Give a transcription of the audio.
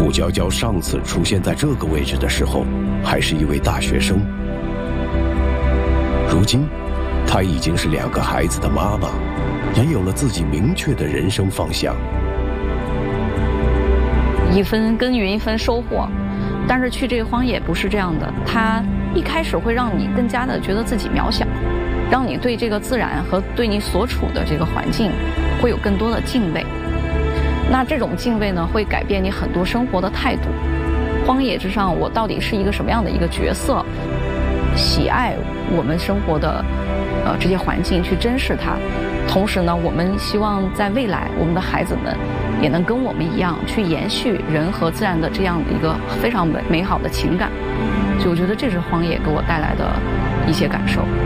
付娇娇上次出现在这个位置的时候，还是一位大学生。如今，她已经是2个孩子的妈妈，也有了自己明确的人生方向。 一分耕耘一分收获，但是去这个荒野不是这样的，它一开始会让你更加的觉得自己渺小，让你对这个自然和对你所处的这个环境会有更多的敬畏。那这种敬畏呢，会改变你很多生活的态度。荒野之上，我到底是一个什么样的一个角色？喜爱我们生活的这些环境，去珍视它。同时呢，我们希望在未来，我们的孩子们也能跟我们一样，去延续人和自然的这样的一个非常美好的情感。所以我觉得这是荒野给我带来的一些感受。